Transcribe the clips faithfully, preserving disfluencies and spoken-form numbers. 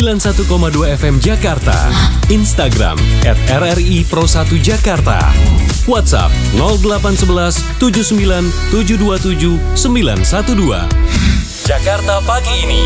sembilan puluh satu koma dua F M Jakarta. Instagram at R R I Pro satu Jakarta. WhatsApp nol delapan satu satu tujuh sembilan tujuh dua tujuh sembilan satu dua. Jakarta pagi ini.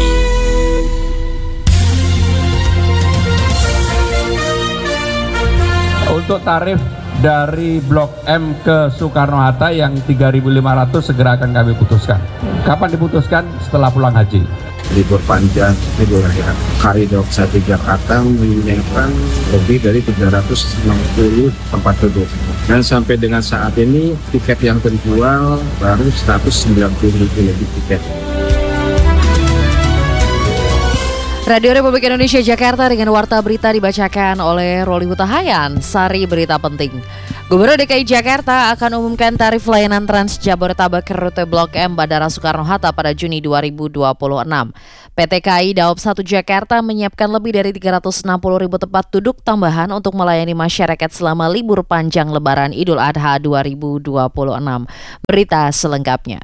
Untuk tarif dari Blok M ke Soekarno-Hatta yang tiga ribu lima ratus segera akan kami putuskan. Kapan diputuskan? Setelah pulang haji. Libur panjang, libur hari dua puluh satu Jakarta menyiapkan lebih dari tiga ratus enam puluh tempat duduk. Dan sampai dengan saat ini tiket yang terjual baru seratus sembilan puluh ribu lebih tiket. Radio Republik Indonesia Jakarta dengan warta berita dibacakan oleh Roli Hutahayan. Sari berita penting. Gubernur D K I Jakarta akan umumkan tarif layanan Trans Jabodetabek rute Blok M Bandara Soekarno-Hatta pada Juni dua ribu dua puluh enam. P T K I Daob satu Jakarta menyiapkan lebih dari tiga ratus enam puluh ribu tempat duduk tambahan untuk melayani masyarakat selama libur panjang Lebaran Idul Adha dua ribu dua puluh enam. Berita selengkapnya.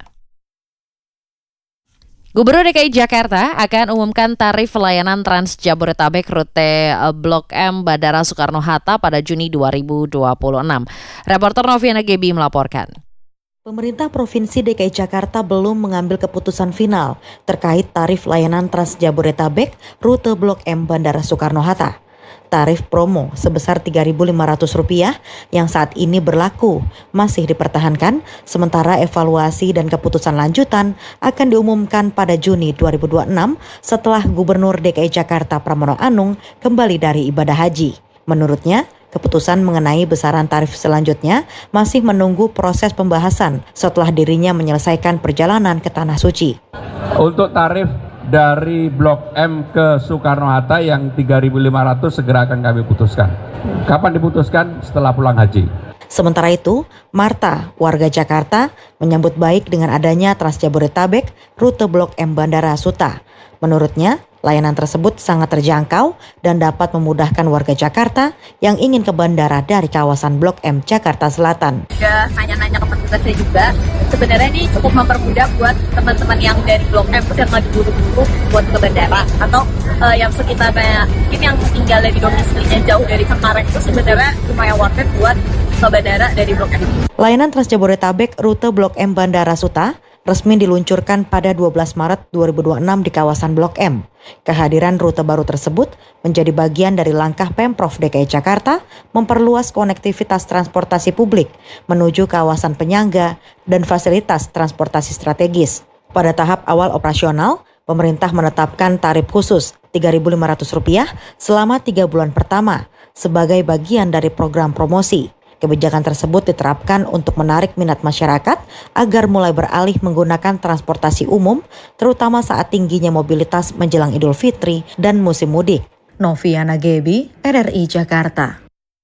Gubernur D K I Jakarta akan umumkan tarif layanan Trans Jabodetabek rute Blok M Bandara Soekarno-Hatta pada Juni dua ribu dua puluh enam. Reporter Noviana Gebi melaporkan. Pemerintah Provinsi D K I Jakarta belum mengambil keputusan final terkait tarif layanan Trans Jabodetabek rute Blok M Bandara Soekarno-Hatta. Tarif promo sebesar tiga ribu lima ratus rupiah yang saat ini berlaku masih dipertahankan, sementara evaluasi dan keputusan lanjutan akan diumumkan pada Juni dua ribu dua puluh enam setelah Gubernur D K I Jakarta Pramono Anung kembali dari ibadah haji. Menurutnya, keputusan mengenai besaran tarif selanjutnya masih menunggu proses pembahasan setelah dirinya menyelesaikan perjalanan ke Tanah Suci. Untuk tarif dari Blok M ke Soekarno-Hatta yang tiga ribu lima ratus segera akan kami putuskan. Kapan diputuskan? Setelah pulang haji. Sementara itu, Marta, warga Jakarta, menyambut baik dengan adanya Trans Jabodetabek rute Blok M Bandara Suta. Menurutnya, layanan tersebut sangat terjangkau dan dapat memudahkan warga Jakarta yang ingin ke bandara dari kawasan Blok M Jakarta Selatan. Udah nanya-nanya ke petugasnya juga, sebenarnya ini cukup mempermudah buat teman-teman yang dari Blok M yang lagi buru-buru buat ke bandara, atau uh, yang sekitarnya mungkin yang tinggal di domisilinya jauh dari Cengkareng itu sebenarnya lumayan worth it buat ke bandara dari Blok M. Layanan Trans Jabodetabek rute Blok M Bandara Suta resmi diluncurkan pada dua belas Maret dua ribu dua puluh enam di kawasan Blok M. Kehadiran rute baru tersebut menjadi bagian dari langkah Pemprov D K I Jakarta memperluas konektivitas transportasi publik menuju kawasan penyangga dan fasilitas transportasi strategis. Pada tahap awal operasional, pemerintah menetapkan tarif khusus tiga ribu lima ratus rupiah selama tiga bulan pertama sebagai bagian dari program promosi. Kebijakan tersebut diterapkan untuk menarik minat masyarakat agar mulai beralih menggunakan transportasi umum, terutama saat tingginya mobilitas menjelang Idul Fitri dan musim mudik. Noviana Gebi, R R I Jakarta.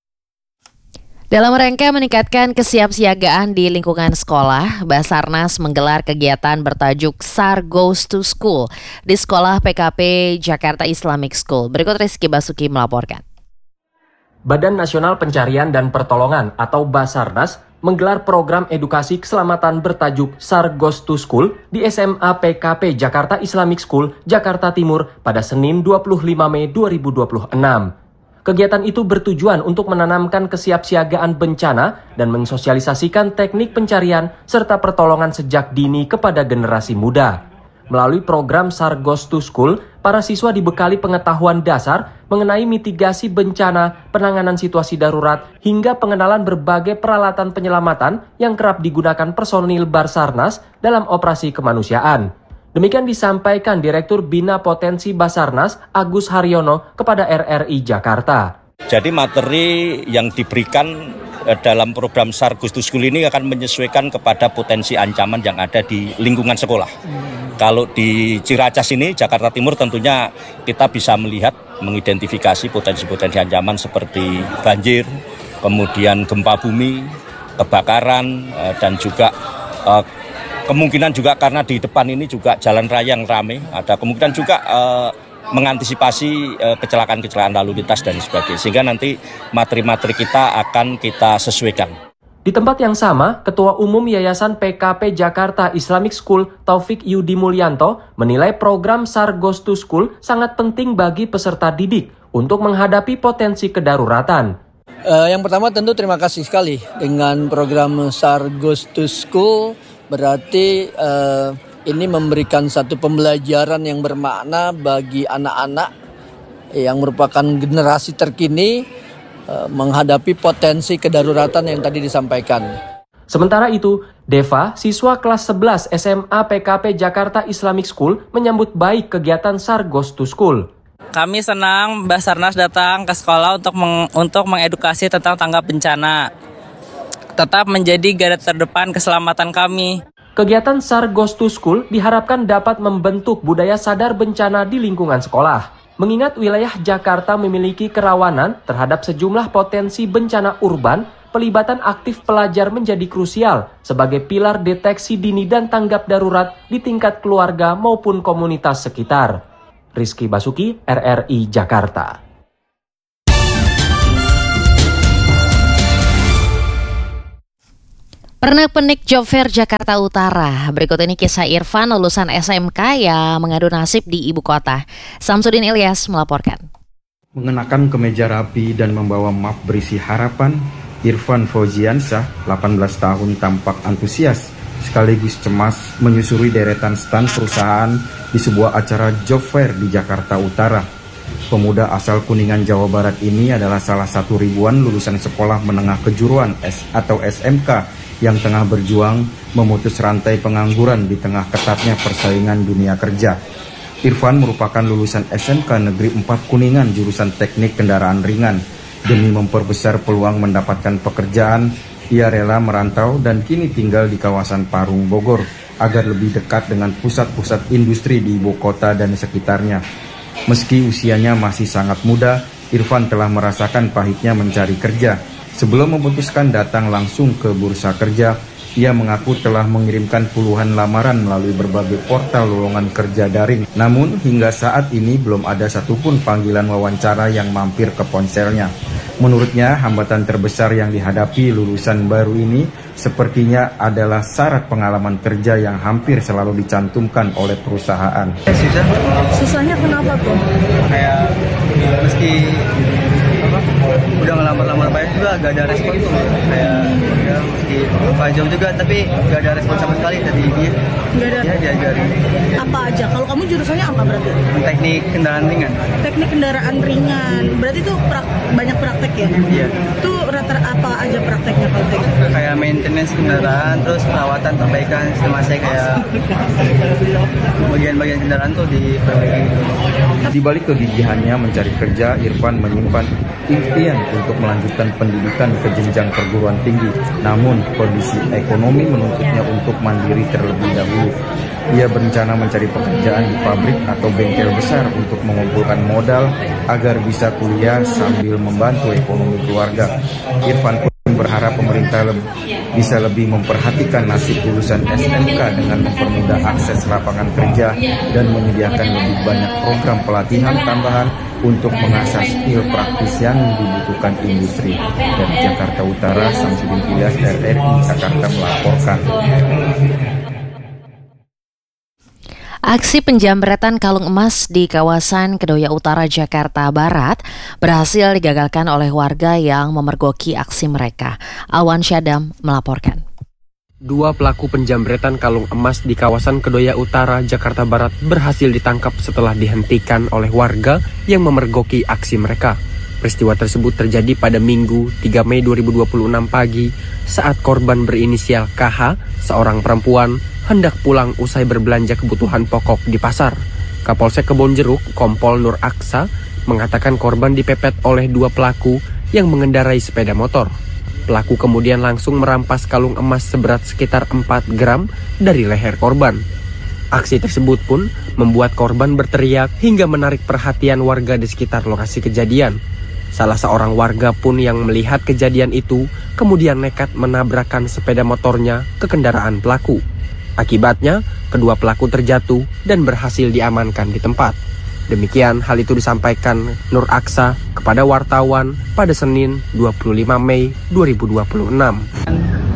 Dalam rangka meningkatkan kesiapsiagaan di lingkungan sekolah, Basarnas menggelar kegiatan bertajuk SAR Goes to School di Sekolah P K P Jakarta Islamic School. Berikut Rizky Basuki melaporkan. Badan Nasional Pencarian dan Pertolongan atau Basarnas menggelar program edukasi keselamatan bertajuk SAR Goes to School di S M A P K P Jakarta Islamic School, Jakarta Timur pada Senin dua puluh lima Mei dua ribu dua puluh enam. Kegiatan itu bertujuan untuk menanamkan kesiapsiagaan bencana dan mensosialisasikan teknik pencarian serta pertolongan sejak dini kepada generasi muda. Melalui program SAR Goes to School, para siswa dibekali pengetahuan dasar mengenai mitigasi bencana, penanganan situasi darurat, hingga pengenalan berbagai peralatan penyelamatan yang kerap digunakan personil Basarnas dalam operasi kemanusiaan. Demikian disampaikan Direktur Bina Potensi Basarnas, Agus Haryono, kepada R R I Jakarta. Jadi materi yang diberikan dalam program SAR Goes to School ini akan menyesuaikan kepada potensi ancaman yang ada di lingkungan sekolah. Hmm. Kalau di Ciracas ini, Jakarta Timur, tentunya kita bisa melihat, mengidentifikasi potensi-potensi ancaman seperti banjir, kemudian gempa bumi, kebakaran, dan juga eh, kemungkinan juga karena di depan ini juga jalan raya yang ramai, ada kemungkinan juga eh, mengantisipasi uh, kecelakaan-kecelakaan lalu lintas dan sebagainya. Sehingga nanti materi-materi kita akan kita sesuaikan. Di tempat yang sama, Ketua Umum Yayasan P K P Jakarta Islamic School Taufik Yudi Mulyanto menilai program SAR Goes to School sangat penting bagi peserta didik untuk menghadapi potensi kedaruratan. Uh, yang pertama tentu terima kasih sekali dengan program SAR Goes to School, berarti uh, ini memberikan satu pembelajaran yang bermakna bagi anak-anak yang merupakan generasi terkini menghadapi potensi kedaruratan yang tadi disampaikan. Sementara itu, Deva, siswa kelas sebelas S M A P K P Jakarta Islamic School menyambut baik kegiatan SAR Goes to School. Kami senang Basarnas datang ke sekolah untuk meng, untuk mengedukasi tentang tanggap bencana. Tetap menjadi garda terdepan keselamatan kami. Kegiatan SAR Goes to School diharapkan dapat membentuk budaya sadar bencana di lingkungan sekolah. Mengingat wilayah Jakarta memiliki kerawanan terhadap sejumlah potensi bencana urban, pelibatan aktif pelajar menjadi krusial sebagai pilar deteksi dini dan tanggap darurat di tingkat keluarga maupun komunitas sekitar. Rizky Basuki, R R I Jakarta. Pernak-pernik Job Fair Jakarta Utara. Berikut ini kisah Irfan, lulusan S M K yang mengadu nasib di ibu kota. Samsudin Ilyas melaporkan. Mengenakan kemeja rapi dan membawa map berisi harapan, Irfan Fauziansyah, delapan belas tahun, tampak antusias sekaligus cemas menyusuri deretan stan perusahaan di sebuah acara Job Fair di Jakarta Utara. Pemuda asal Kuningan, Jawa Barat ini adalah salah satu ribuan lulusan sekolah menengah kejuruan S atau S M K yang tengah berjuang memutus rantai pengangguran di tengah ketatnya persaingan dunia kerja. Irfan merupakan lulusan S M K Negeri empat Kuningan jurusan Teknik Kendaraan Ringan. Demi memperbesar peluang mendapatkan pekerjaan, ia rela merantau dan kini tinggal di kawasan Parung, Bogor agar lebih dekat dengan pusat-pusat industri di ibu kota dan sekitarnya. Meski usianya masih sangat muda, Irfan telah merasakan pahitnya mencari kerja. Sebelum memutuskan datang langsung ke bursa kerja, ia mengaku telah mengirimkan puluhan lamaran melalui berbagai portal lowongan kerja daring. Namun hingga saat ini belum ada satupun panggilan wawancara yang mampir ke ponselnya. Menurutnya, hambatan terbesar yang dihadapi lulusan baru ini sepertinya adalah syarat pengalaman kerja yang hampir selalu dicantumkan oleh perusahaan. Susah? Susahnya kenapa tuh? Kayak meski apa, udah ngelamar-lamar banyak juga gak ada respon tuh. Kayak ya meski Pak jauh juga tapi gak ada respon sama sekali dari dia. Gak ada? Ya diajari. Apa aja? Kalau kamu jurusannya apa berarti? Teknik kendaraan ringan. Teknik kendaraan ringan. Berarti tuh prak, banyak praktek ya? Iya. Itu rata apa aja prakteknya kalau teknik? Kayak maintenance kendaraan, terus perawatan, perbaikan sistem A C, kayak bagian-bagian kendaraan tuh diperbaiki gitu. Di balik kegigihannya mencari kerja, Irfan menyimpan impian untuk melanjutkan pendidikan ke jenjang perguruan tinggi. Namun, kondisi ekonomi menuntutnya untuk mandiri terlebih dahulu. Ia berencana mencari pekerjaan di pabrik atau bengkel besar untuk mengumpulkan modal agar bisa kuliah sambil membantu ekonomi keluarga. Irfan pun berharap pemerintah lebih, bisa lebih memperhatikan nasib lulusan S M K dengan mempermudah akses lapangan kerja dan menyediakan lebih banyak program pelatihan tambahan untuk mengasah skill praktis yang dibutuhkan industri. Dari Jakarta Utara, Samsudin Ilyas, R R I Jakarta melaporkan. Aksi penjamretan kalung emas di kawasan Kedoya Utara, Jakarta Barat berhasil digagalkan oleh warga yang memergoki aksi mereka. Awan Syadam melaporkan. Dua pelaku penjamretan kalung emas di kawasan Kedoya Utara, Jakarta Barat berhasil ditangkap setelah dihentikan oleh warga yang memergoki aksi mereka. Peristiwa tersebut terjadi pada Minggu tiga Mei dua ribu dua puluh enam pagi saat korban berinisial K H, seorang perempuan, hendak pulang usai berbelanja kebutuhan pokok di pasar. Kapolsek Kebonjeruk, Kompol Nur Aksa, mengatakan korban dipepet oleh dua pelaku yang mengendarai sepeda motor. Pelaku kemudian langsung merampas kalung emas seberat sekitar empat gram dari leher korban. Aksi tersebut pun membuat korban berteriak hingga menarik perhatian warga di sekitar lokasi kejadian. Salah seorang warga pun yang melihat kejadian itu kemudian nekat menabrakkan sepeda motornya ke kendaraan pelaku. Akibatnya, kedua pelaku terjatuh dan berhasil diamankan di tempat. Demikian hal itu disampaikan Nur Aksa kepada wartawan pada Senin dua puluh lima Mei dua ribu dua puluh enam.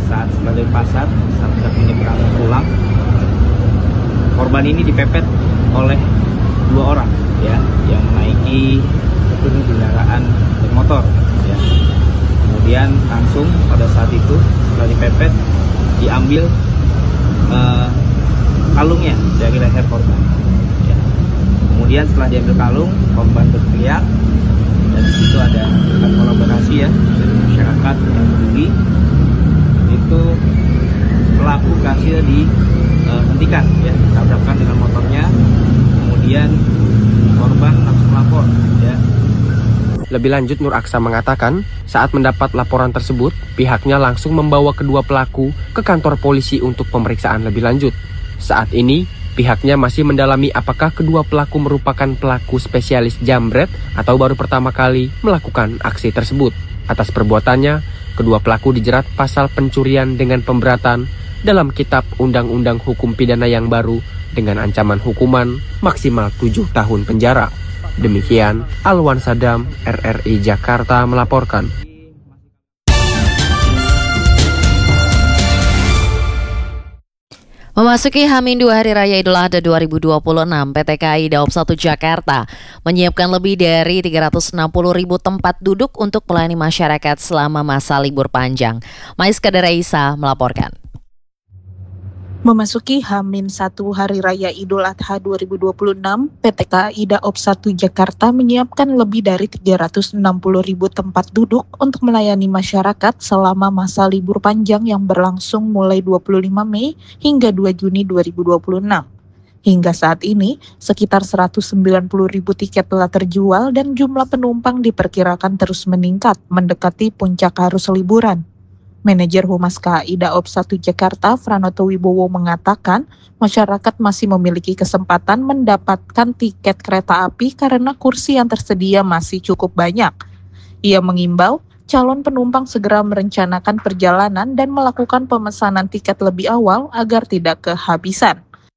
berada di pasar saat hendak menyeberang pulang. Korban ini dipepet oleh dua orang ya yang menaiki kendaraan bermotor ya. Kemudian langsung pada saat itu setelah dipepet diambil uh, kalungnya dari leher korban ya. Kemudian setelah diambil kalung, korban berteriak dan di situ ada kolaborasi ya dari masyarakat yang peduli. Itu pelaku berhasil dihentikan ya, ditabrakkan dengan motornya. Kemudian korban langsung lapor ya. Lebih lanjut, Nur Aksa mengatakan saat mendapat laporan tersebut, pihaknya langsung membawa kedua pelaku ke kantor polisi untuk pemeriksaan lebih lanjut. Saat ini, pihaknya masih mendalami apakah kedua pelaku merupakan pelaku spesialis jambret atau baru pertama kali melakukan aksi tersebut. Atas perbuatannya, kedua pelaku dijerat pasal pencurian dengan pemberatan dalam Kitab Undang-Undang Hukum Pidana yang baru dengan ancaman hukuman maksimal tujuh tahun penjara. Demikian, Alwan Sadam, R R I Jakarta melaporkan. Memasuki H minus dua Hari Raya Idul Adha dua ribu dua puluh enam, P T K A I Daob satu Jakarta menyiapkan lebih dari tiga ratus enam puluh ribu tempat duduk untuk melayani masyarakat selama masa libur panjang. Maiska Daraisa melaporkan. Memasuki H minus satu Hari Raya Idul Adha dua ribu dua puluh enam, P T K A I Daob satu Jakarta menyiapkan lebih dari tiga ratus enam puluh ribu tempat duduk untuk melayani masyarakat selama masa libur panjang yang berlangsung mulai dua puluh lima Mei hingga dua Juni dua ribu dua puluh enam. Hingga saat ini, sekitar seratus sembilan puluh ribu tiket telah terjual dan jumlah penumpang diperkirakan terus meningkat mendekati puncak arus liburan. Manajer Humas K A I Daob satu Jakarta, Franoto Wibowo mengatakan, masyarakat masih memiliki kesempatan mendapatkan tiket kereta api karena kursi yang tersedia masih cukup banyak. Ia mengimbau calon penumpang segera merencanakan perjalanan dan melakukan pemesanan tiket lebih awal agar tidak kehabisan.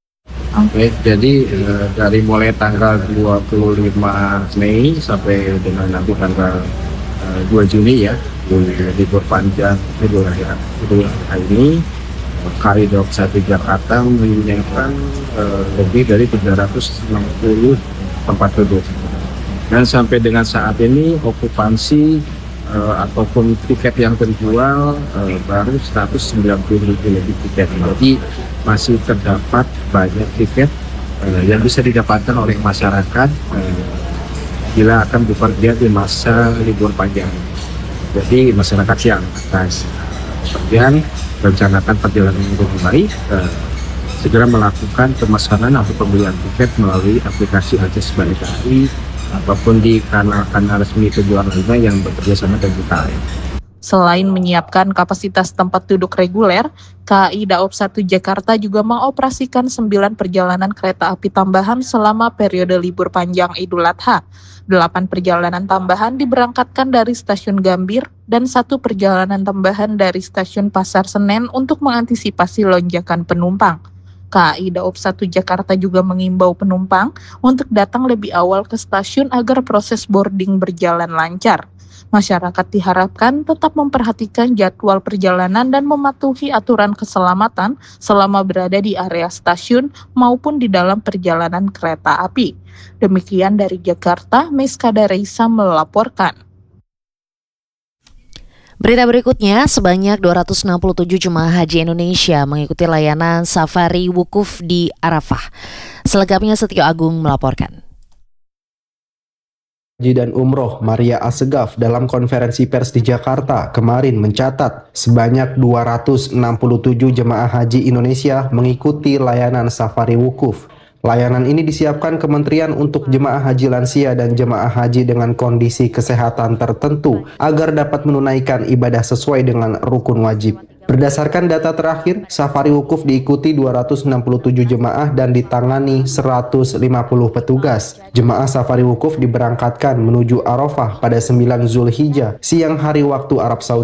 Oke, jadi eh, dari mulai tanggal dua puluh lima Mei sampai dengan nanti tanggal eh, dua Juni ya, libur panjang Idul Adha ini, K A I Daob satu Jakarta menyiapkan uh, lebih dari tiga ratus enam puluh tempat duduk. Dan sampai dengan saat ini okupansi uh, ataupun tiket yang terjual uh, baru seratus sembilan puluh ribu lebih tiket. Jadi masih terdapat banyak tiket uh, yang bisa didapatkan oleh masyarakat uh, bila akan bepergian di masa libur panjang. Jadi masyarakat yang atas kemudian rencanakan perjalanan dengan baik, eh, segera melakukan pemesanan atau pembelian tiket melalui aplikasi Akses Balik K A I ataupun di kanal-kanal resmi penjualan lainnya yang bekerja sama dengan K A I. Selain menyiapkan kapasitas tempat duduk reguler, K A I Daob satu Jakarta juga mengoperasikan sembilan perjalanan kereta api tambahan selama periode libur panjang Idul Adha. Delapan perjalanan tambahan diberangkatkan dari Stasiun Gambir dan satu perjalanan tambahan dari Stasiun Pasar Senen untuk mengantisipasi lonjakan penumpang. K A I Daob satu Jakarta juga mengimbau penumpang untuk datang lebih awal ke stasiun agar proses boarding berjalan lancar. Masyarakat diharapkan tetap memperhatikan jadwal perjalanan dan mematuhi aturan keselamatan selama berada di area stasiun maupun di dalam perjalanan kereta api. Demikian dari Jakarta, Maiska Daraisa melaporkan. Berita berikutnya, sebanyak dua ratus enam puluh tujuh jemaah haji Indonesia mengikuti layanan safari wukuf di Arafah. Selengkapnya Setio Agung melaporkan. Haji dan Umroh Maria Assegaf dalam konferensi pers di Jakarta kemarin mencatat sebanyak dua ratus enam puluh tujuh jemaah haji Indonesia mengikuti layanan safari wukuf. Layanan ini disiapkan Kementerian untuk jemaah haji lansia dan jemaah haji dengan kondisi kesehatan tertentu agar dapat menunaikan ibadah sesuai dengan rukun wajib. Berdasarkan data terakhir, safari wukuf diikuti dua ratus enam puluh tujuh jemaah dan ditangani seratus lima puluh petugas. Jemaah safari wukuf diberangkatkan menuju Arafah pada sembilan Zulhijjah, siang hari waktu Arab Saudi.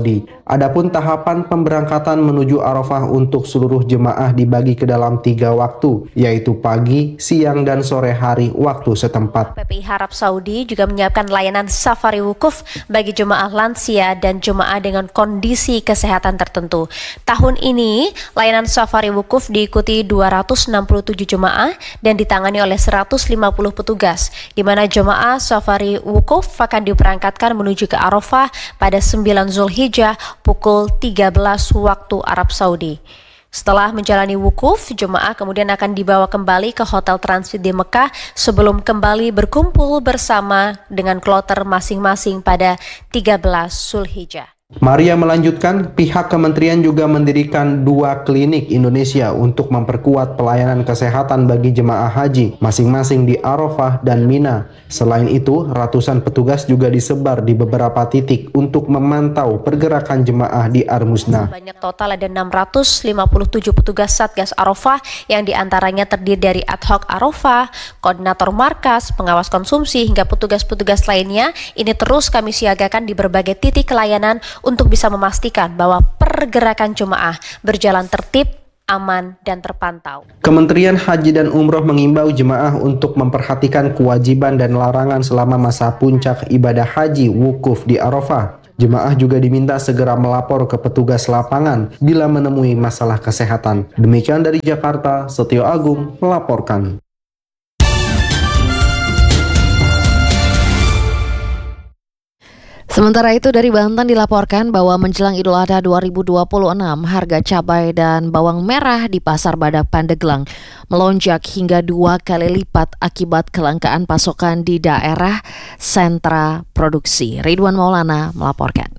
Adapun tahapan pemberangkatan menuju Arafah untuk seluruh jemaah dibagi ke dalam tiga waktu, yaitu pagi, siang, dan sore hari waktu setempat. P P I Arab Saudi juga menyiapkan layanan safari wukuf bagi jemaah lansia dan jemaah dengan kondisi kesehatan tertentu. Tahun ini, layanan safari wukuf diikuti dua ratus enam puluh tujuh jemaah dan ditangani oleh seratus lima puluh petugas, di mana jemaah safari wukuf akan diberangkatkan menuju ke Arafah pada sembilan Zulhijjah pukul tiga belas waktu Arab Saudi. Setelah menjalani wukuf, jemaah kemudian akan dibawa kembali ke hotel transit di Mekah sebelum kembali berkumpul bersama dengan kloter masing-masing pada tiga belas Zulhijjah. Maria melanjutkan, pihak kementerian juga mendirikan dua klinik Indonesia untuk memperkuat pelayanan kesehatan bagi jemaah haji masing-masing di Arafah dan Mina. Selain itu, ratusan petugas juga disebar di beberapa titik untuk memantau pergerakan jemaah di Armusna. Banyak total ada enam ratus lima puluh tujuh petugas Satgas Arafah yang diantaranya terdiri dari ad hoc Arafah, koordinator markas, pengawas konsumsi, hingga petugas-petugas lainnya. Ini terus kami siagakan di berbagai titik layanan untuk bisa memastikan bahwa pergerakan jemaah berjalan tertib, aman, dan terpantau. Kementerian Haji dan Umroh mengimbau jemaah untuk memperhatikan kewajiban dan larangan selama masa puncak ibadah haji wukuf di Arafah. Jemaah juga diminta segera melapor ke petugas lapangan bila menemui masalah kesehatan. Demikian dari Jakarta, Setio Agung melaporkan. Sementara itu dari Banten dilaporkan bahwa menjelang Idul Adha dua ribu dua puluh enam harga cabai dan bawang merah di Pasar Badak Pandeglang melonjak hingga dua kali lipat akibat kelangkaan pasokan di daerah sentra produksi. Ridwan Maulana melaporkan.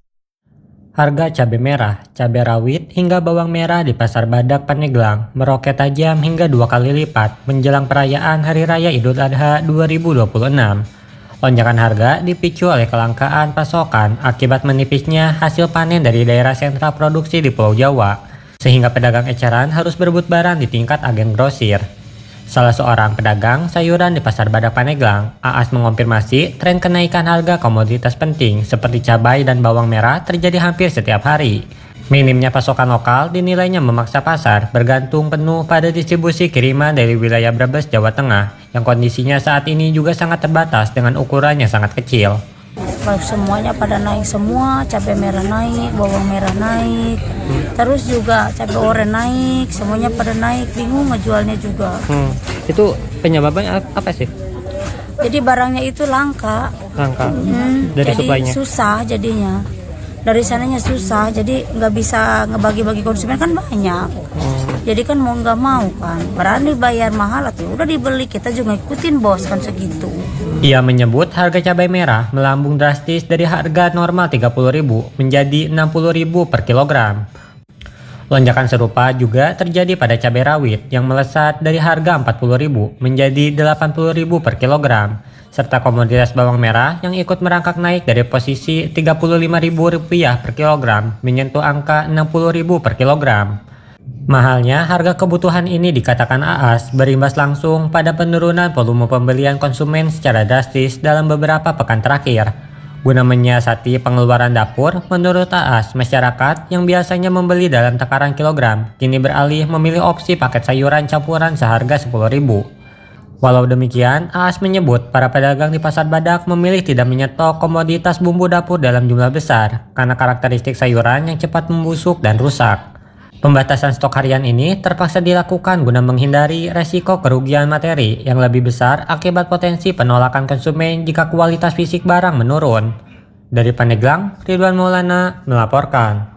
Harga cabai merah, cabai rawit hingga bawang merah di Pasar Badak Pandeglang meroket tajam hingga dua kali lipat menjelang perayaan Hari Raya Idul Adha dua ribu dua puluh enam. Lonjakan harga dipicu oleh kelangkaan pasokan akibat menipisnya hasil panen dari daerah sentra produksi di Pulau Jawa, sehingga pedagang eceran harus berebut barang di tingkat agen grosir. Salah seorang pedagang sayuran di Pasar Badak Pandeglang, Aas, mengonfirmasi tren kenaikan harga komoditas penting seperti cabai dan bawang merah terjadi hampir setiap hari. Minimnya pasokan lokal dinilainya memaksa pasar bergantung penuh pada distribusi kiriman dari wilayah Brebes, Jawa Tengah, yang kondisinya saat ini juga sangat terbatas dengan ukuran yang sangat kecil. Semuanya pada naik semua, cabai merah naik, bawang merah naik, terus juga cabai oranye naik, semuanya pada naik, bingung ngejualnya juga. Hmm. Itu penyebabnya apa sih? Jadi barangnya itu langka, langka hmm, dari jadi suplainya. Susah jadinya. Dari sananya susah, jadi nggak bisa ngebagi-bagi konsumen kan banyak. Hmm. Jadi kan mau nggak mau kan, berani bayar mahal atau udah dibeli, kita juga ikutin bos kan segitu. Ia menyebut harga cabai merah melambung drastis dari harga normal tiga puluh ribu menjadi enam puluh ribu per kilogram. Lonjakan serupa juga terjadi pada cabai rawit yang melesat dari harga empat puluh ribu menjadi delapan puluh ribu per kilogram. Serta komoditas bawang merah yang ikut merangkak naik dari posisi tiga puluh lima ribu rupiah per kilogram menyentuh angka enam puluh ribu per kilogram. Mahalnya harga kebutuhan ini dikatakan Aas berimbas langsung pada penurunan volume pembelian konsumen secara drastis dalam beberapa pekan terakhir. Guna menyiasati pengeluaran dapur, menurut Aas, masyarakat yang biasanya membeli dalam takaran kilogram kini beralih memilih opsi paket sayuran campuran seharga sepuluh ribu. Walau demikian, Aas menyebut para pedagang di Pasar Badak memilih tidak menyetok komoditas bumbu dapur dalam jumlah besar karena karakteristik sayuran yang cepat membusuk dan rusak. Pembatasan stok harian ini terpaksa dilakukan guna menghindari resiko kerugian materi yang lebih besar akibat potensi penolakan konsumen jika kualitas fisik barang menurun. Dari Pandeglang, Ridwan Maulana melaporkan.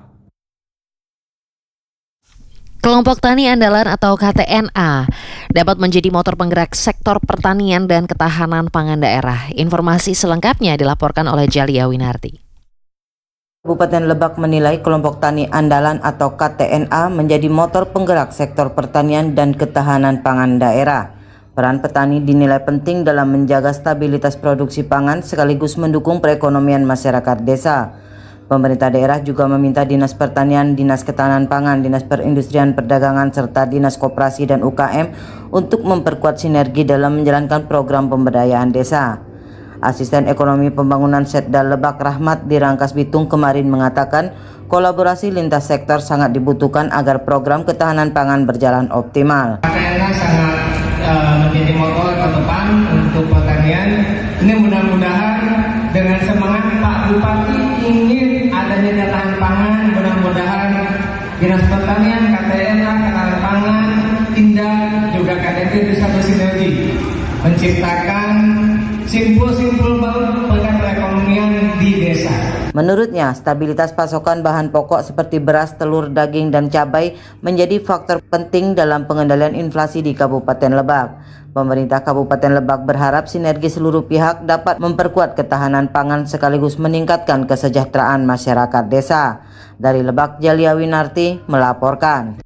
Kelompok Tani Andalan atau K T N A dapat menjadi motor penggerak sektor pertanian dan ketahanan pangan daerah. Informasi selengkapnya dilaporkan oleh Jalia Winarti. Kabupaten Lebak menilai kelompok tani andalan atau K T N A menjadi motor penggerak sektor pertanian dan ketahanan pangan daerah. Peran petani dinilai penting dalam menjaga stabilitas produksi pangan sekaligus mendukung perekonomian masyarakat desa. Pemerintah daerah juga meminta Dinas Pertanian, Dinas Ketahanan Pangan, Dinas Perindustrian Perdagangan, serta Dinas Koperasi dan U K M untuk memperkuat sinergi dalam menjalankan program pemberdayaan desa. Asisten Ekonomi Pembangunan Setda Lebak Rahmat di Rangkas Bitung kemarin mengatakan kolaborasi lintas sektor sangat dibutuhkan agar program ketahanan pangan berjalan optimal. K T N A sangat uh, menjadi motor ke depan untuk pertanian. Ini mudah-mudahan dengan semangat Pak Bupati ingin adanya ketahanan pangan, mudah-mudahan Dinas Pertanian, K T N A, ketahanan pangan, Tindak, juga K T P bisa bersinergi menciptakan simpul-simpul baru pada perekonomian di desa. Menurutnya, stabilitas pasokan bahan pokok seperti beras, telur, daging, dan cabai menjadi faktor penting dalam pengendalian inflasi di Kabupaten Lebak. Pemerintah Kabupaten Lebak berharap sinergi seluruh pihak dapat memperkuat ketahanan pangan sekaligus meningkatkan kesejahteraan masyarakat desa. Dari Lebak, Jalia Winarti melaporkan.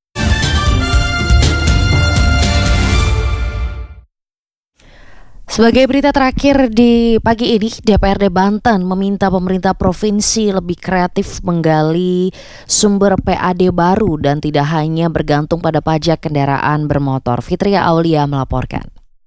Sebagai berita terakhir di pagi ini, D P R D Banten meminta pemerintah provinsi lebih kreatif menggali sumber P A D baru dan tidak hanya bergantung pada pajak kendaraan bermotor. Fitria Aulia melaporkan.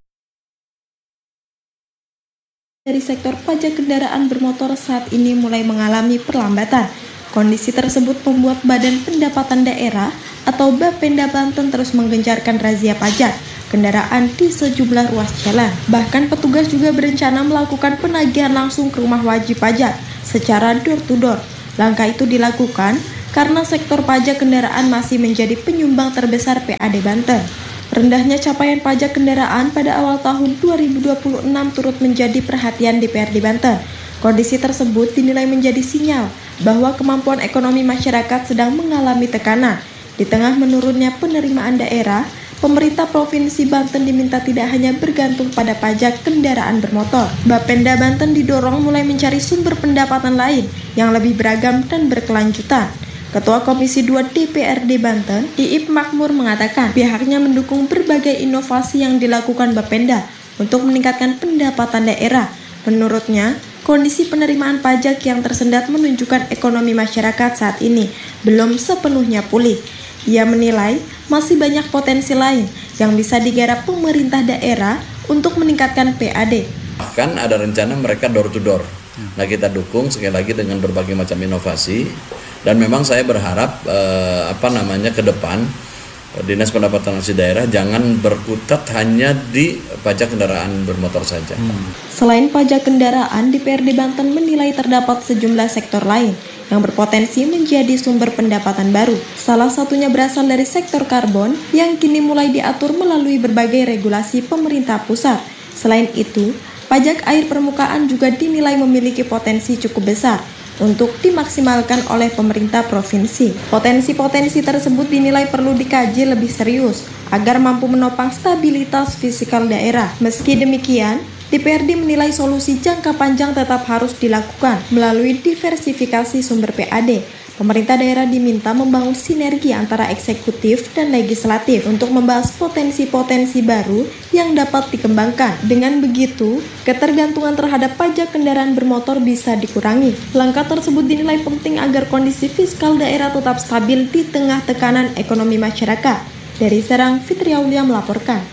Dari sektor pajak kendaraan bermotor saat ini mulai mengalami perlambatan. Kondisi tersebut membuat Badan Pendapatan Daerah atau Bapenda Banten terus menggencarkan razia pajak kendaraan di sejumlah ruas jalan. Bahkan petugas juga berencana melakukan penagihan langsung ke rumah wajib pajak secara door to door. Langkah itu dilakukan karena sektor pajak kendaraan masih menjadi penyumbang terbesar P A D Banten. Rendahnya capaian pajak kendaraan pada awal tahun dua ribu dua puluh enam turut menjadi perhatian D P R D Banten. Kondisi tersebut dinilai menjadi sinyal bahwa kemampuan ekonomi masyarakat sedang mengalami tekanan. Di tengah menurunnya penerimaan daerah, pemerintah Provinsi Banten diminta tidak hanya bergantung pada pajak kendaraan bermotor. Bapenda Banten didorong mulai mencari sumber pendapatan lain yang lebih beragam dan berkelanjutan. Ketua Komisi dua D P R D Banten, Iip Makmur mengatakan pihaknya mendukung berbagai inovasi yang dilakukan Bapenda untuk meningkatkan pendapatan daerah. Menurutnya, kondisi penerimaan pajak yang tersendat menunjukkan ekonomi masyarakat saat ini belum sepenuhnya pulih. Ia menilai masih banyak potensi lain yang bisa digarap pemerintah daerah untuk meningkatkan P A D. Bahkan ada rencana mereka door to door. Nah, kita dukung sekali lagi dengan berbagai macam inovasi. Dan memang saya berharap eh, apa namanya ke depan Dinas Pendapatan Asli Daerah jangan berkutat hanya di pajak kendaraan bermotor saja. Hmm. Selain pajak kendaraan, D P R D Banten menilai terdapat sejumlah sektor lain yang berpotensi menjadi sumber pendapatan baru. Salah satunya berasal dari sektor karbon yang kini mulai diatur melalui berbagai regulasi pemerintah pusat. Selain itu, pajak air permukaan juga dinilai memiliki potensi cukup besar untuk dimaksimalkan oleh pemerintah provinsi. Potensi-potensi tersebut dinilai perlu dikaji lebih serius agar mampu menopang stabilitas fiskal daerah. Meski demikian, D P R D menilai solusi jangka panjang tetap harus dilakukan melalui diversifikasi sumber P A D. Pemerintah daerah diminta membangun sinergi antara eksekutif dan legislatif untuk membahas potensi-potensi baru yang dapat dikembangkan. Dengan begitu, ketergantungan terhadap pajak kendaraan bermotor bisa dikurangi. Langkah tersebut dinilai penting agar kondisi fiskal daerah tetap stabil di tengah tekanan ekonomi masyarakat. Dari Serang, Fitri Aulia melaporkan.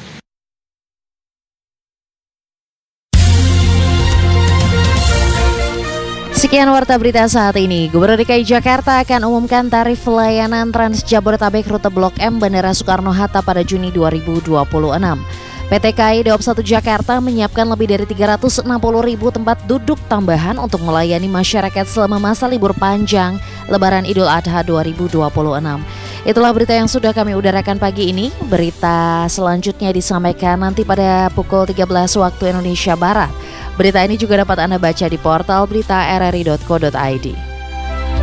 Sekian warta berita saat ini. Gubernur D K I Jakarta akan umumkan tarif layanan Trans Jabodetabek rute Blok M Bandara Soekarno-Hatta pada Juni dua ribu dua puluh enam. P T K I Daob satu Jakarta menyiapkan lebih dari tiga ratus enam puluh ribu tempat duduk tambahan untuk melayani masyarakat selama masa libur panjang Lebaran Idul Adha dua ribu dua puluh enam. Itulah berita yang sudah kami udarakan pagi ini. Berita selanjutnya disampaikan nanti pada pukul tiga belas waktu Indonesia Barat. Berita ini juga dapat Anda baca di portal berita r r i dot co dot i d.